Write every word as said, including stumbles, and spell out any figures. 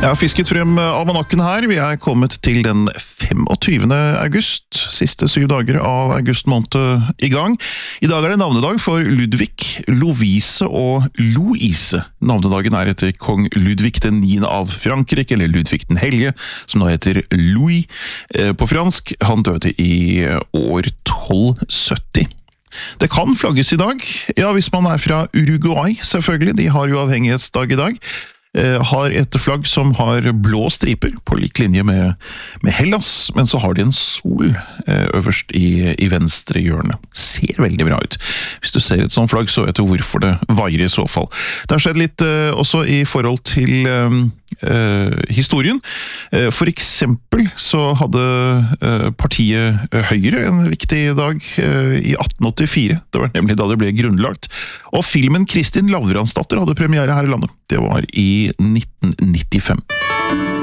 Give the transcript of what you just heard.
Jeg har fisket frem almanakken her. Vi er kommet til den femogtyvende august. Siste syv dager av august måned i gang. I dag er det navnedag for Ludvig, Lovise og Louise. Navnedagen er etter kong Ludvig den niende av Frankrike, eller Ludvig den hellige, som da heter Louis på fransk. Han døde i år tolv sytti. Det kan flagges i dag, ja, hvis man er fra Uruguay, selvfølgelig. De har jo avhengighetsdag i dag. Har et flagg som har blå striper på lik linje med, med Hellas, men så har de en sol øverst i, i venstre hjørne. Ser veldig bra ut. Hvis du ser et sånt flagg, så vet du hvorfor det vaier i så fall. Det har skjedd litt uh, også i forhold til um, uh, historien. Uh, for eksempel så hadde uh, partiet Høyre en viktig dag uh, i atten åttifire. Det var nemlig da det ble grunnlagt. Og filmen Kristin Lavransdatter hadde premiere her i landet. Det var i nitten nittifem.